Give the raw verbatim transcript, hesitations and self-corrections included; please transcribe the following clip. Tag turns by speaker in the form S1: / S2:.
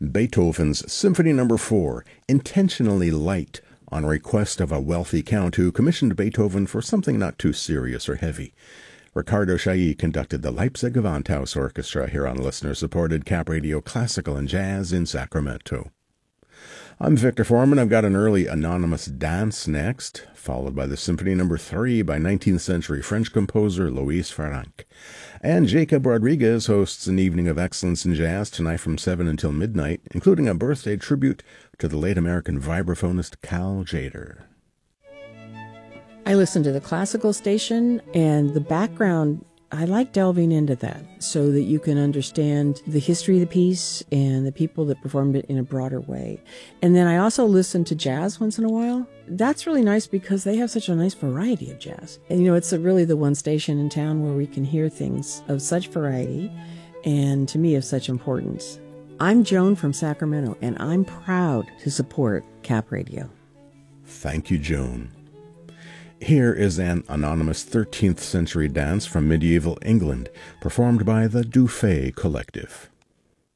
S1: Beethoven's Symphony Number four, intentionally light, on request of a wealthy count who commissioned Beethoven for something not too serious or heavy. Ricardo Chailly conducted the Leipzig Gewandhaus Orchestra here on listener-supported Cap Radio Classical and Jazz in Sacramento. I'm Victor Foreman. I've got an early anonymous dance next, followed by the Symphony Number three by nineteenth century French composer Louis Farrenc. And Jacob Rodriguez hosts an evening of excellence in jazz tonight from seven until midnight, including a birthday tribute to the late American vibraphonist Cal Tjader.
S2: I listen to the classical station, and the background, I like delving into that so that you can understand the history of the piece and the people that performed it in a broader way. And then I also listen to jazz once in a while. That's really nice because they have such a nice variety of jazz. And, you know, it's a, really the one station in town where we can hear things of such variety and, to me, of such importance. I'm Joan from Sacramento, and I'm proud to support Cap Radio.
S1: Thank you, Joan. Here is an anonymous thirteenth century dance from medieval England, performed by the Dufay Collective.